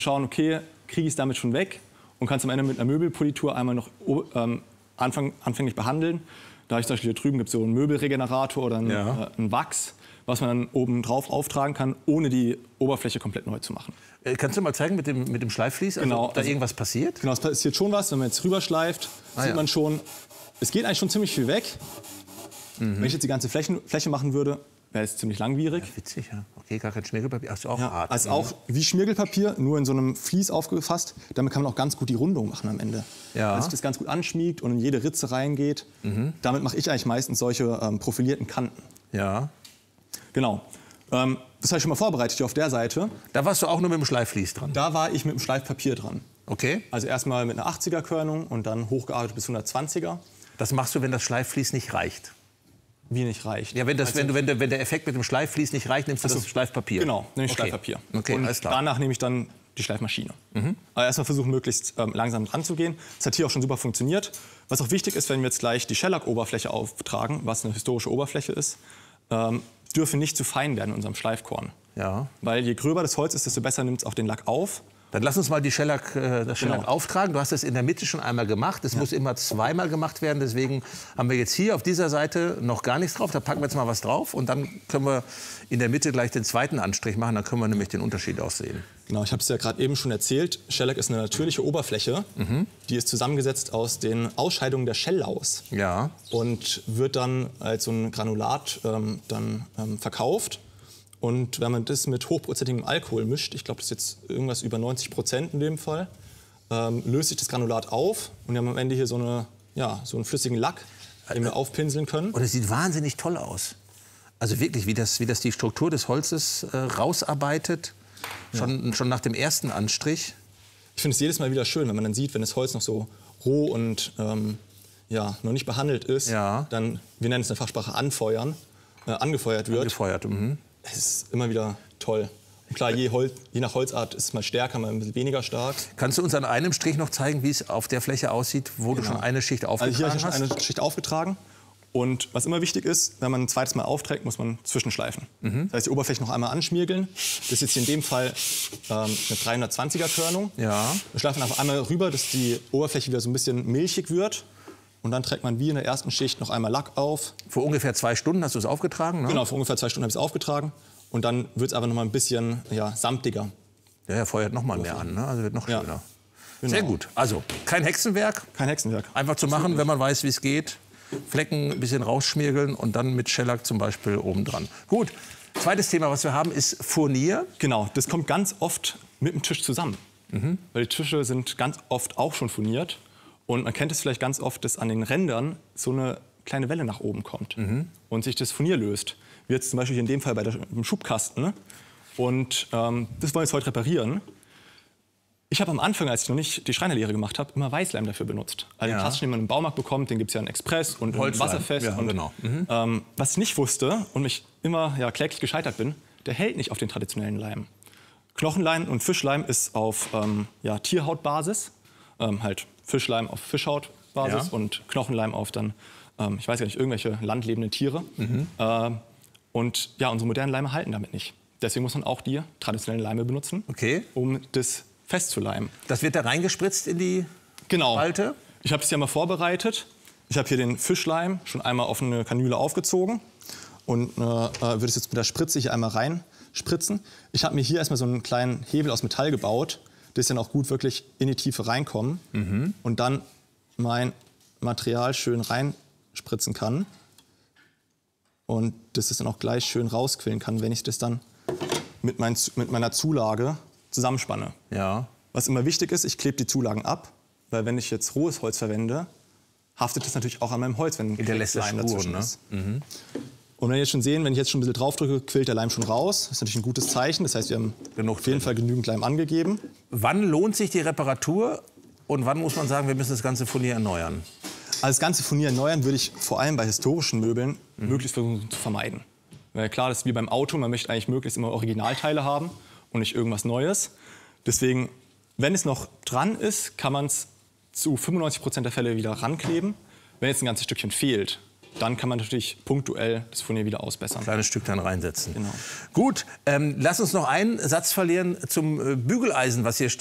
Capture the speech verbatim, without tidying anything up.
schauen, okay, kriege ich es damit schon weg und kann es am Ende mit einer Möbelpolitur einmal noch ähm, anfang, anfänglich behandeln. Da ich zum Beispiel hier drüben gibt es so einen Möbelregenerator oder einen, ja. äh, einen Wachs, was man dann oben drauf auftragen kann, ohne die Oberfläche komplett neu zu machen. Äh, kannst du mal zeigen mit dem, mit dem Schleifvlies, also, genau, ob da also, irgendwas passiert? Genau, es passiert schon was. Wenn man jetzt rüberschleift, ah, sieht ja. man schon, es geht eigentlich schon ziemlich viel weg. Mhm. Wenn ich jetzt die ganze Fläche, Fläche machen würde, wäre es ziemlich langwierig. Ja, witzig, ja. Okay, gar kein Schmirgelpapier. Ach, ist auch ja, hart. Also auch wie Schmirgelpapier, nur in so einem Vlies aufgefasst. Damit kann man auch ganz gut die Rundung machen am Ende. Ja. Dass sich das ganz gut anschmiegt und in jede Ritze reingeht. Mhm. Damit mache ich eigentlich meistens solche ähm, profilierten Kanten. Ja. Genau. Ähm, das habe ich schon mal vorbereitet hier auf der Seite. Da warst du auch nur mit dem Schleifvlies dran? Da war ich mit dem Schleifpapier dran. Okay. Also erstmal mit einer achtziger Körnung und dann hochgearbeitet bis hundertzwanziger. Das machst du, wenn das Schleifvlies nicht reicht? Wie nicht reicht? Ja, wenn, das, also, wenn, du, wenn, der, wenn der Effekt mit dem Schleifvlies nicht reicht, nimmst du also, das Schleifpapier? Genau, nehme ich okay. Schleifpapier. Okay, und alles klar. Danach nehme ich dann die Schleifmaschine. Mhm. Aber erstmal versuchen, möglichst ähm, langsam dran zu gehen. Das hat hier auch schon super funktioniert. Was auch wichtig ist, wenn wir jetzt gleich die Shellac-Oberfläche auftragen, was eine historische Oberfläche ist, ähm, dürfen nicht zu fein werden in unserem Schleifkorn. Ja. Weil je gröber das Holz ist, desto besser nimmt es auch den Lack auf. Dann lass uns mal die Shellac, äh, das Shellac genau. auftragen. Du hast das in der Mitte schon einmal gemacht. Es ja. muss immer zweimal gemacht werden. Deswegen haben wir jetzt hier auf dieser Seite noch gar nichts drauf. Da packen wir jetzt mal was drauf. Und dann können wir in der Mitte gleich den zweiten Anstrich machen. Dann können wir nämlich den Unterschied auch sehen. Genau, ich habe es ja gerade eben schon erzählt. Shellac ist eine natürliche Oberfläche. Mhm. Die ist zusammengesetzt aus den Ausscheidungen der Shelllaus. Ja. Und wird dann als so ein Granulat ähm, dann, ähm, verkauft. Und wenn man das mit hochprozentigem Alkohol mischt, ich glaube, das ist jetzt irgendwas über neunzig Prozent in dem Fall, ähm, löst sich das Granulat auf und wir haben am Ende hier so, eine, ja, so einen flüssigen Lack, den wir aufpinseln können. Und es sieht wahnsinnig toll aus. Also wirklich, wie das, wie das die Struktur des Holzes äh, rausarbeitet, schon, ja. schon nach dem ersten Anstrich. Ich finde es jedes Mal wieder schön, wenn man dann sieht, wenn das Holz noch so roh und ähm, ja, noch nicht behandelt ist, ja. dann, wir nennen es in der Fachsprache anfeuern, äh, angefeuert wird. Angefeuert, mhm. Es ist immer wieder toll. Und klar, je, Holz, je nach Holzart ist es mal stärker, mal ein bisschen weniger stark. Kannst du uns an einem Strich noch zeigen, wie es auf der Fläche aussieht, wo genau. du schon eine Schicht aufgetragen also hier hast? Hier habe ich schon eine Schicht aufgetragen. Und was immer wichtig ist, wenn man ein zweites Mal aufträgt, muss man zwischenschleifen. Mhm. Das heißt, die Oberfläche noch einmal anschmirgeln. Das ist jetzt hier in dem Fall ähm, eine dreihundertzwanziger Körnung. Ja. Wir schleifen einfach einmal rüber, dass die Oberfläche wieder so ein bisschen milchig wird. Und dann trägt man wie in der ersten Schicht noch einmal Lack auf. Vor ungefähr zwei Stunden hast du es aufgetragen, ne? Genau, vor ungefähr zwei Stunden habe ich es aufgetragen. Und dann wird es aber noch mal ein bisschen ja, samtiger. Ja, er feuert noch mal mehr an, ne? Also wird noch schöner. Ja, genau. Sehr gut. Also kein Hexenwerk. Kein Hexenwerk. Einfach zu machen, wenn man weiß, wie es geht. Flecken ein bisschen rausschmirgeln und dann mit Shellac zum Beispiel oben dran. Gut. Zweites Thema, was wir haben, ist Furnier. Genau, das kommt ganz oft mit dem Tisch zusammen. Mhm. Weil die Tische sind ganz oft auch schon furniert. Und man kennt es vielleicht ganz oft, dass an den Rändern so eine kleine Welle nach oben kommt mhm. und sich das Furnier löst. Wie jetzt zum Beispiel in dem Fall bei der, dem Schubkasten. Und ähm, das wollen wir jetzt heute reparieren. Ich habe am Anfang, als ich noch nicht die Schreinerlehre gemacht habe, immer Weißleim dafür benutzt. Also ja. den klassischen, den man im Baumarkt bekommt, den gibt es ja in Express und Holzleim. Wasserfest. Ja, und, genau. Mhm. ähm, was ich nicht wusste und mich immer ja, kläglich gescheitert bin, der hält nicht auf den traditionellen Leim. Knochenleim und Fischleim ist auf ähm, ja, Tierhautbasis, ähm, halt Fischleim auf Fischhautbasis ja. und Knochenleim auf dann, ähm, ich weiß ja nicht, irgendwelche landlebenden Tiere. Mhm. Äh, und ja, unsere modernen Leime halten damit nicht. Deswegen muss man auch die traditionellen Leime benutzen, okay. um das festzuleimen. Das wird da reingespritzt in die genau. Spalte? Ich habe es ja mal vorbereitet. Ich habe hier den Fischleim schon einmal auf eine Kanüle aufgezogen und äh, würde es jetzt mit der Spritze hier einmal reinspritzen. Ich habe mir hier erstmal so einen kleinen Hebel aus Metall gebaut, dass dann auch gut wirklich in die Tiefe reinkommen mhm. und dann mein Material schön reinspritzen kann und dass es dann auch gleich schön rausquillen kann, wenn ich das dann mit, mein, mit meiner Zulage zusammenspanne. Ja. Was immer wichtig ist, ich klebe die Zulagen ab, weil wenn ich jetzt rohes Holz verwende, haftet das natürlich auch an meinem Holz, wenn der lässt Leim dazwischen ne? ist. Mhm. Und wenn ihr jetzt schon sehen, wenn ich jetzt schon ein bisschen drauf drücke, quillt der Leim schon raus. Das ist natürlich ein gutes Zeichen. Das heißt, wir haben genug auf jeden drin. Fall genügend Leim angegeben. Wann lohnt sich die Reparatur und wann muss man sagen, wir müssen das ganze Furnier erneuern? Also das ganze Furnier erneuern würde ich vor allem bei historischen Möbeln mhm. möglichst versuchen zu vermeiden. Weil klar, das ist wie beim Auto, man möchte eigentlich möglichst immer Originalteile haben und nicht irgendwas Neues. Deswegen, wenn es noch dran ist, kann man es zu fünfundneunzig Prozent der Fälle wieder rankleben. Wenn jetzt ein ganzes Stückchen fehlt, dann kann man natürlich punktuell das Furnier wieder ausbessern. Ein kleines Stück dann reinsetzen. Genau. Gut, ähm, lass uns noch einen Satz verlieren zum äh, Bügeleisen, was hier steht.